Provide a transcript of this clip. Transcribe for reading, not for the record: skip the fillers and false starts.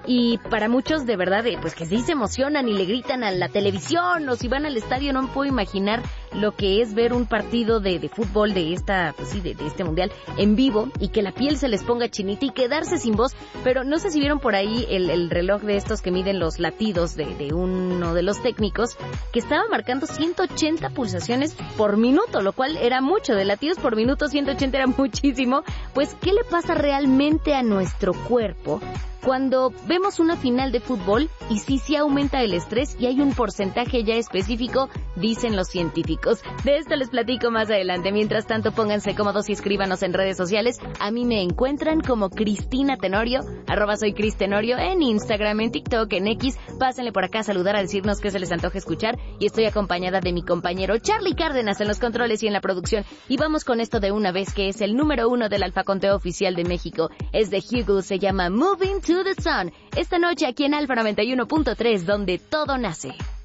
Y para muchos de verdad, pues que sí se emocionan y le gritan a la televisión, o si van al estadio, no me puedo imaginar lo que es ver un partido de fútbol de esta, pues sí, de este mundial en vivo, y que la piel se les ponga chinita y quedarse sin voz. Pero no sé si vieron por ahí el reloj de estos que miden los latidos de uno de los técnicos, que estaba marcando 180 pulsaciones por minuto, lo cual era mucho. De latidos por minuto, 180 era muchísimo. Pues, ¿qué le pasa realmente a nuestro cuerpo cuando vemos una final de fútbol? Y sí aumenta el estrés, y hay un porcentaje ya específico, dicen los científicos. De esto les platico más adelante. Mientras tanto, pónganse cómodos y escríbanos en redes sociales. A mí me encuentran como Cristina Tenorio, @soy Cris Tenorio, en Instagram, en TikTok, en X. Pásenle por acá a saludar, a decirnos qué se les antoja escuchar. Y estoy acompañada de mi compañero Charlie Cárdenas en los controles y en la producción. Y vamos con esto de una vez, que es el número 1 del Alfaconteo oficial de México. Es de Hugo, se llama Moving to the Sun. Esta noche aquí en Alfa 91.3, donde todo nace.